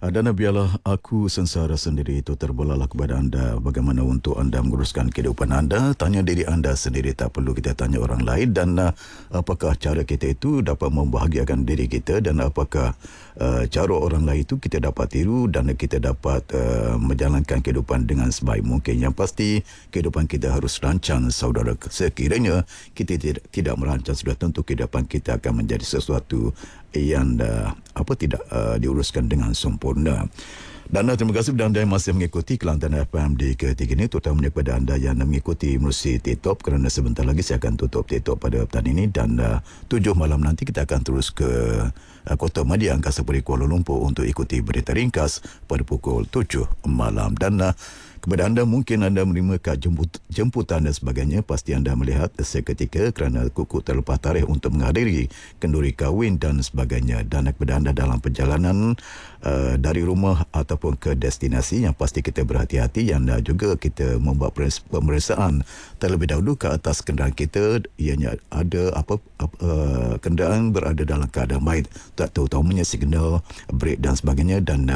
Dan biarlah aku sengsara sendiri itu terbelalah kepada anda. Bagaimana untuk anda menguruskan kehidupan anda? Tanya diri anda sendiri, tak perlu kita tanya orang lain. Dan apakah cara kita itu dapat membahagiakan diri kita, dan apakah cara orang lain itu kita dapat tiru dan kita dapat menjalankan kehidupan dengan sebaik mungkin. Yang pasti kehidupan kita harus rancang, saudara. Sekiranya kita tidak merancang, sudah tentu kehidupan kita akan menjadi sesuatu yang tidak diuruskan dengan sempurna. Dan terima kasih kepada anda yang masih mengikuti Kelantan FM di ketiga ini, terutamanya kepada anda yang mengikuti melalui TikTok, kerana sebentar lagi saya akan tutup TikTok pada petang ini, dan 7 malam nanti kita akan terus ke Kota Media Angkasa Puri Kuala Lumpur untuk ikuti berita ringkas pada pukul 7 malam. Dan kepada anda, mungkin anda menerima kad jemputan dan sebagainya, pasti anda melihat seketika kerana kuku terlepas tarikh untuk menghadiri kenduri kahwin dan sebagainya. Dan kepada anda dalam perjalanan dari rumah ataupun ke destinasi, yang pasti kita berhati-hati, yang juga kita membuat pemeriksaan terlebih dahulu ke atas kenderaan kita, ianya ada kenderaan berada dalam keadaan baik, terutamanya signal, brake dan sebagainya. Dan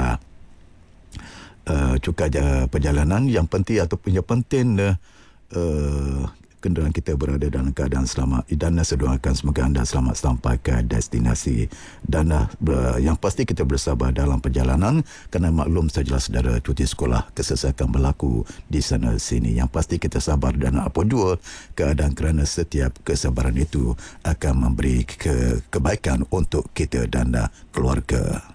cukai perjalanan yang penting ataupun yang penting kenderaan kita berada dalam keadaan selamat, dan saya doakan semoga anda selamat sampai ke destinasi. Dan yang pasti kita bersabar dalam perjalanan, kerana maklum sajalah saudara, cuti sekolah, kesesakan berlaku di sana sini. Yang pasti kita sabar dan apa jua keadaan, kerana setiap kesabaran itu akan memberi kebaikan untuk kita dan keluarga.